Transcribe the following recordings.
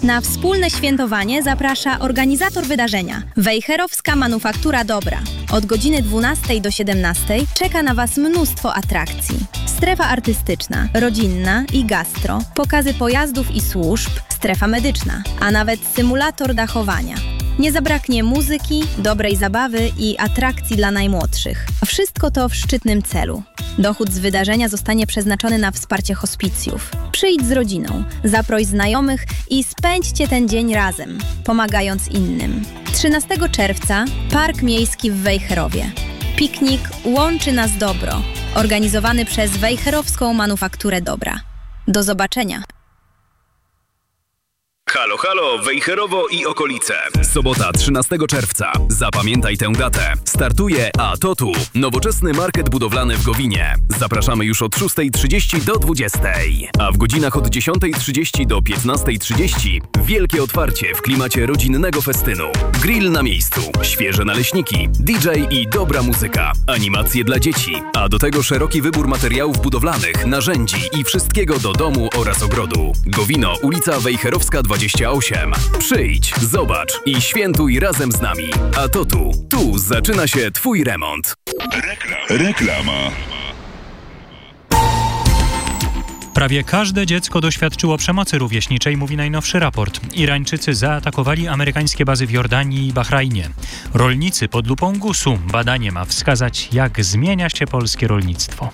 Na wspólne świętowanie zaprasza organizator wydarzenia Wejherowska Manufaktura Dobra. Od godziny 12 do 17 czeka na Was mnóstwo atrakcji. Strefa artystyczna, rodzinna i gastro, pokazy pojazdów i służb, strefa medyczna, a nawet symulator dachowania. Nie zabraknie muzyki, dobrej zabawy i atrakcji dla najmłodszych. Wszystko to w szczytnym celu. Dochód z wydarzenia zostanie przeznaczony na wsparcie hospicjów. Przyjdź z rodziną, zaproś znajomych i spędźcie ten dzień razem, pomagając innym. 13 czerwca Park Miejski w Wejherowie. Piknik Łączy nas dobro, organizowany przez Wejherowską Manufakturę Dobra. Do zobaczenia! Halo, halo, Wejherowo i okolice. Sobota 13 czerwca. Zapamiętaj tę datę. Startuje A to tu. Nowoczesny market budowlany w Gowinie. Zapraszamy już od 6:30 do 20:00. A w godzinach od 10:30 do 15:30 wielkie otwarcie w klimacie rodzinnego festynu. Grill na miejscu, świeże naleśniki, DJ i dobra muzyka. Animacje dla dzieci. A do tego szeroki wybór materiałów budowlanych, narzędzi i wszystkiego do domu oraz ogrodu. Gowino, ulica Wejherowska 28. Przyjdź, zobacz i świętuj razem z nami. A to tu. Tu zaczyna się Twój remont. Reklama. Prawie każde dziecko doświadczyło przemocy rówieśniczej, mówi najnowszy raport. Irańczycy zaatakowali amerykańskie bazy w Jordanii i Bahrajnie. Rolnicy pod lupą GUS-u. Badanie ma wskazać, jak zmienia się polskie rolnictwo.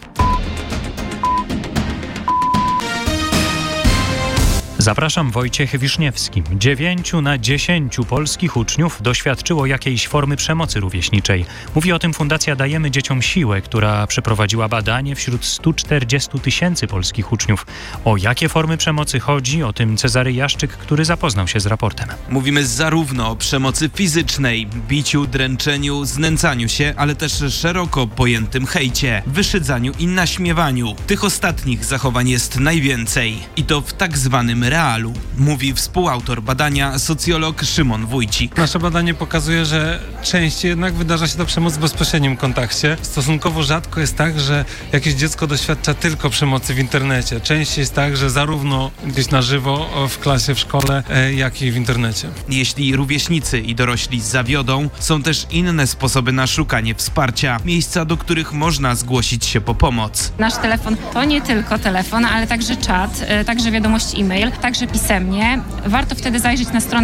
Zapraszam, Wojciech Wiszniewski. 9 na 10 polskich uczniów doświadczyło jakiejś formy przemocy rówieśniczej. Mówi o tym Fundacja Dajemy Dzieciom Siłę, która przeprowadziła badanie wśród 140 000 polskich uczniów. O jakie formy przemocy chodzi? O tym Cezary Jaszczyk, który zapoznał się z raportem. Mówimy zarówno o przemocy fizycznej, biciu, dręczeniu, znęcaniu się, ale też szeroko pojętym hejcie, wyszydzaniu i naśmiewaniu. Tych ostatnich zachowań jest najwięcej. I to w tak zwanym realu, mówi współautor badania, socjolog Szymon Wójcik. Nasze badanie pokazuje, że częściej jednak wydarza się ta przemoc w bezpośrednim kontakcie. Stosunkowo rzadko jest tak, że jakieś dziecko doświadcza tylko przemocy w internecie. Częściej jest tak, że zarówno gdzieś na żywo, w klasie, w szkole, jak i w internecie. Jeśli rówieśnicy i dorośli zawiodą, są też inne sposoby na szukanie wsparcia. Miejsca, do których można zgłosić się po pomoc. Nasz telefon to nie tylko telefon, ale także czat, także wiadomość e-mail, także pisemnie. Warto wtedy zajrzeć na stronę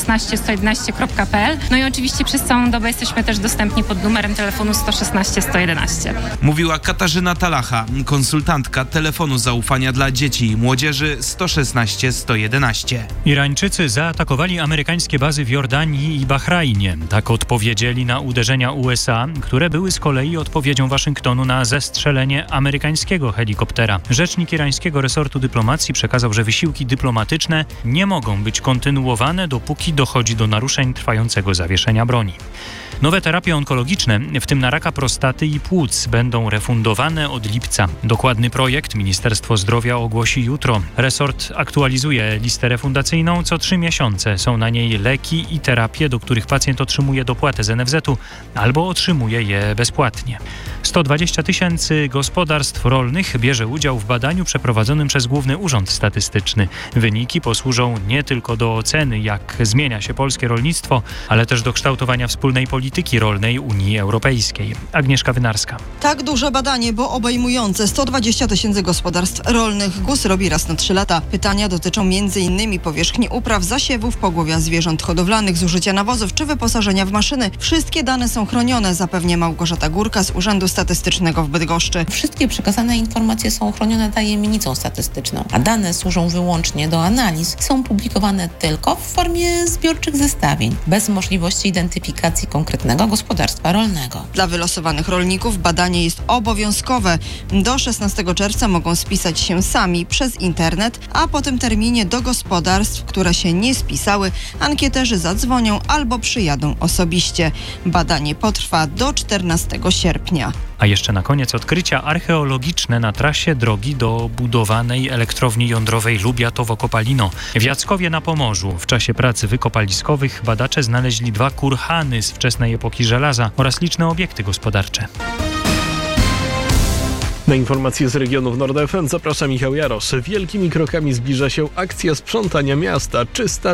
116111.pl. No i oczywiście przez całą dobę jesteśmy też dostępni pod numerem telefonu 116 111. Mówiła Katarzyna Talacha, konsultantka telefonu zaufania dla dzieci i młodzieży 116 111. Irańczycy zaatakowali amerykańskie bazy w Jordanii i Bahrajnie. Tak odpowiedzieli na uderzenia USA, które były z kolei odpowiedzią Waszyngtonu na zestrzelenie amerykańskiego helikoptera. Rzecznik irańskiego resortu dyplomacji przekazał, że wysiłki dyplomatyczne nie mogą być kontynuowane, dopóki dochodzi do naruszeń trwającego zawieszenia broni. Nowe terapie onkologiczne, w tym na raka prostaty i płuc, będą refundowane od lipca. Dokładny projekt Ministerstwo Zdrowia ogłosi jutro. Resort aktualizuje listę refundacyjną co 3 miesiące. Są na niej leki i terapie, do których pacjent otrzymuje dopłatę z NFZ-u albo otrzymuje je bezpłatnie. 120 000 gospodarstw rolnych bierze udział w badaniu przeprowadzonym przez Główny Urząd Statystyczny. Wyniki posłużą nie tylko do oceny, jak zmienia się polskie rolnictwo, ale też do kształtowania wspólnej polityki rolnej Unii Europejskiej. Agnieszka Wynarska. Tak duże badanie, bo obejmujące 120 000 gospodarstw rolnych. GUS robi raz na 3 lata. Pytania dotyczą m.in. powierzchni upraw, zasiewów, pogłowia zwierząt hodowlanych, zużycia nawozów czy wyposażenia w maszyny. Wszystkie dane są chronione, zapewnia Małgorzata Górka z Urzędu Statystycznego w Bydgoszczy. Wszystkie przekazane informacje są chronione tajemnicą statystyczną, a dane służą wyłącznie do analiz. Są publikowane tylko w formie zbiorczych zestawień, bez możliwości identyfikacji konkretnego gospodarstwa rolnego. Dla wylosowanych rolników badanie jest obowiązkowe. Do 16 czerwca mogą spisać się sami przez internet, a po tym terminie do gospodarstw, które się nie spisały, ankieterzy zadzwonią albo przyjadą osobiście. Badanie potrwa do 14 sierpnia. A jeszcze na koniec odkrycia archeologiczne na trasie drogi do budowanej elektrowni jądrowej Lubiatowo-Kopalino. W Jackowie na Pomorzu w czasie pracy wykopaliskowych badacze znaleźli 2 kurhany z wczesnej epoki żelaza oraz liczne obiekty gospodarcze. Na informacje z regionów Nord FM zaprasza Michał Jarosz. Wielkimi krokami zbliża się akcja sprzątania miasta. Czysta